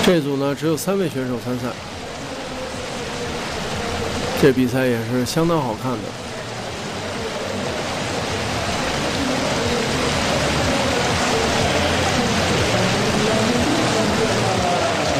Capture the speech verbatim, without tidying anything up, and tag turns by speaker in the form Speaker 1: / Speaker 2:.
Speaker 1: 这组呢只有三位选手参赛，这比赛也是相当好看的。